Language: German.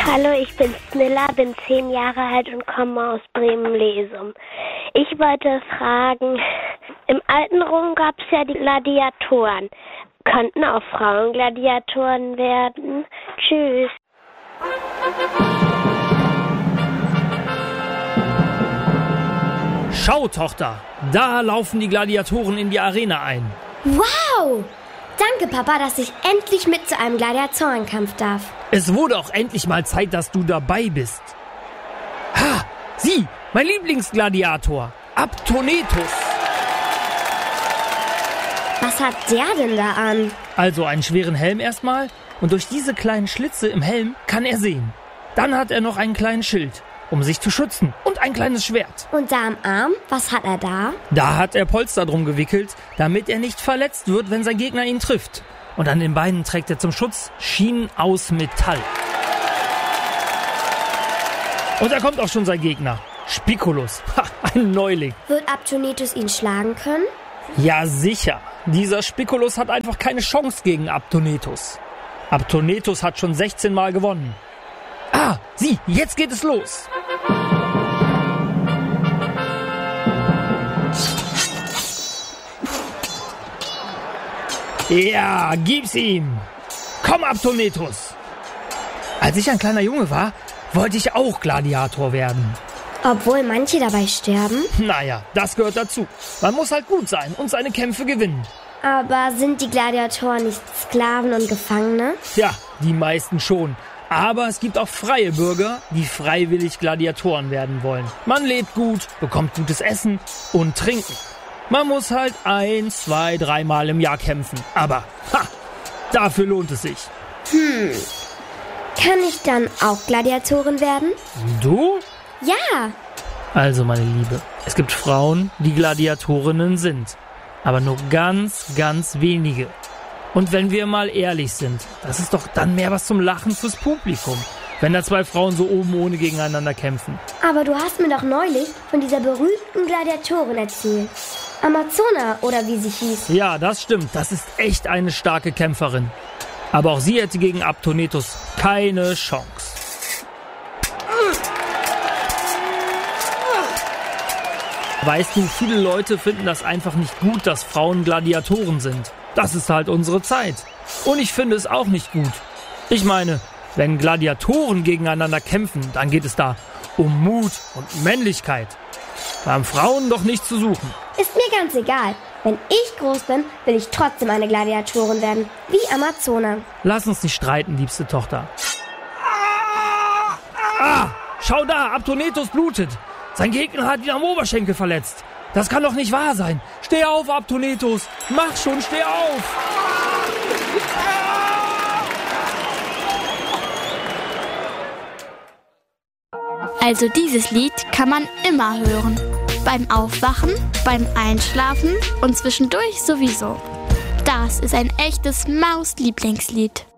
Hallo, ich bin Snilla, bin 10 Jahre alt und komme aus Bremen-Lesum. Ich wollte fragen, im alten Rom gab es ja die Gladiatoren. Könnten auch Frauen Gladiatoren werden? Tschüss. Schau, Tochter, da laufen die Gladiatoren in die Arena ein. Wow! Danke, Papa, dass ich endlich mit zu einem Gladiatorenkampf darf. Es wurde auch endlich mal Zeit, dass du dabei bist. Ha! Sieh, mein Lieblingsgladiator, Aptonetus. Was hat der denn da an? Also einen schweren Helm erstmal und durch diese kleinen Schlitze im Helm kann er sehen. Dann hat er noch einen kleinen Schild, um sich zu schützen und ein kleines Schwert. Und da am Arm, was hat er da? Da hat er Polster drum gewickelt, damit er nicht verletzt wird, wenn sein Gegner ihn trifft. Und an den Beinen trägt er zum Schutz Schienen aus Metall. Und da kommt auch schon sein Gegner, Spiculus, ein Neuling. Wird Aptonetus ihn schlagen können? Ja, sicher. Dieser Spiculus hat einfach keine Chance gegen Aptonetus. Aptonetus hat schon 16 Mal gewonnen. Ah, sieh, jetzt geht es los. Ja, gib's ihm. Komm, Aptonetus. Als ich ein kleiner Junge war, wollte ich auch Gladiator werden. Obwohl manche dabei sterben? Naja, das gehört dazu. Man muss halt gut sein und seine Kämpfe gewinnen. Aber sind die Gladiatoren nicht Sklaven und Gefangene? Ja, die meisten schon. Aber es gibt auch freie Bürger, die freiwillig Gladiatoren werden wollen. Man lebt gut, bekommt gutes Essen und Trinken. Man muss halt 1, 2, 3 Mal im Jahr kämpfen. Aber, dafür lohnt es sich. Kann ich dann auch Gladiatorin werden? Du? Ja. Also, meine Liebe, es gibt Frauen, die Gladiatorinnen sind. Aber nur ganz, ganz wenige. Und wenn wir mal ehrlich sind, das ist doch dann mehr was zum Lachen fürs Publikum, wenn da 2 Frauen so oben ohne gegeneinander kämpfen. Aber du hast mir doch neulich von dieser berühmten Gladiatorin erzählt. Amazona, oder wie sie hieß. Ja, das stimmt. Das ist echt eine starke Kämpferin. Aber auch sie hätte gegen Aptonetus keine Chance. Weißt du, viele Leute finden das einfach nicht gut, dass Frauen Gladiatoren sind. Das ist halt unsere Zeit. Und ich finde es auch nicht gut. Ich meine, wenn Gladiatoren gegeneinander kämpfen, dann geht es da um Mut und Männlichkeit. Da haben Frauen doch nichts zu suchen. Ist mir ganz egal. Wenn ich groß bin, will ich trotzdem eine Gladiatorin werden. Wie Amazona. Lass uns nicht streiten, liebste Tochter. Ah, schau da, Aptonetus blutet. Sein Gegner hat ihn am Oberschenkel verletzt. Das kann doch nicht wahr sein. Steh auf, Aptonetus. Mach schon, steh auf. Also dieses Lied kann man immer hören. Beim Aufwachen, beim Einschlafen und zwischendurch sowieso. Das ist ein echtes Maus-Lieblingslied.